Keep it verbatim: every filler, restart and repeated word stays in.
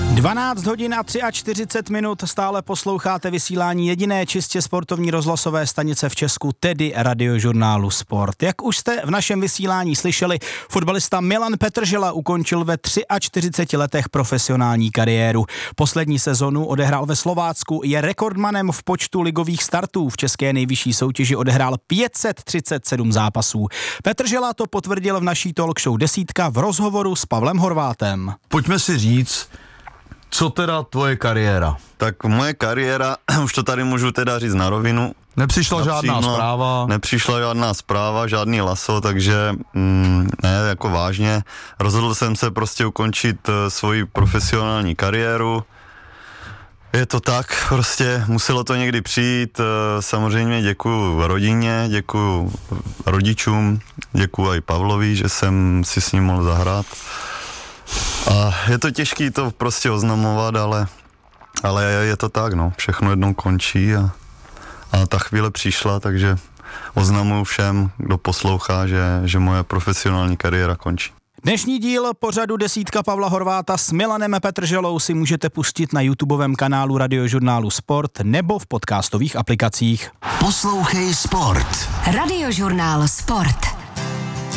dvanáct hodin a čtyřicet tři minut, stále posloucháte vysílání jediné čistě sportovní rozhlasové stanice v Česku, tedy Radiožurnálu Sport. Jak už jste v našem vysílání slyšeli, fotbalista Milan Petržela ukončil ve čtyřiceti třech letech profesionální kariéru. Poslední sezonu odehrál ve Slovácku, je rekordmanem v počtu ligových startů. V české nejvyšší soutěži odehrál pět set třicet sedm zápasů. Petržela to potvrdil v naší talk show Desítka v rozhovoru s Pavlem Horvátem. Pojďme si říct, co teda tvoje kariéra? Tak moje kariéra, už to tady můžu teda říct na rovinu. Nepřišla Napřímo, žádná zpráva? Nepřišla žádná zpráva, žádný laso, takže mm, ne, jako vážně. Rozhodl jsem se prostě ukončit uh, svoji profesionální kariéru. Je to tak, prostě muselo to někdy přijít. Uh, samozřejmě děkuju rodině, děkuju rodičům, děkuju i Pavlovi, že jsem si s ním mohl zahrát. A je to těžký to prostě oznamovat, ale, ale je to tak, no, všechno jednou končí a, a ta chvíle přišla, takže oznamuju všem, kdo poslouchá, že, že moje profesionální kariéra končí. Dnešní díl pořadu Desítka Pavla Horváta s Milanem Petrželou si můžete pustit na YouTubeovém kanálu Radiožurnálu Sport nebo v podcastových aplikacích. Poslouchej Sport. Radiožurnál Sport.